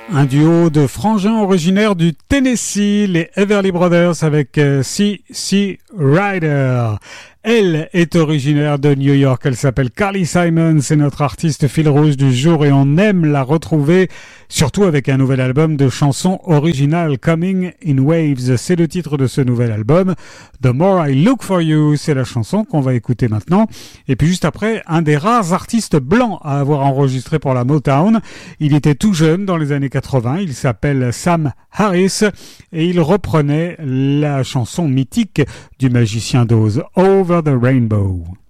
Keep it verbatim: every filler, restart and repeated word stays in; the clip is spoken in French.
Un duo de frangins originaires du Tennessee, les Everly Brothers avec C C Rider. Elle est originaire de New York, elle s'appelle Carly Simon, c'est notre artiste fil rouge du jour et on aime la retrouver, surtout avec un nouvel album de chansons originales, Coming in Waves, c'est le titre de ce nouvel album. The More I Look For You, c'est la chanson qu'on va écouter maintenant. Et puis juste après, un des rares artistes blancs à avoir enregistré pour la Motown. Il était tout jeune dans les années quatre-vingts, il s'appelle Sam Harris et il reprenait la chanson mythique du magicien d'Oz, Over the Rainbow.